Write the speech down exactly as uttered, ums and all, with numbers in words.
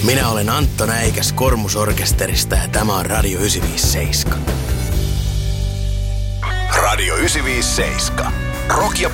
Minä olen Antto Näikäs Kormusorkesterista ja tämä on Radio yhdeksänsataaviisikymmentäseitsemän. Radio yhdeksänsataaviisikymmentäseitsemän. Rock ja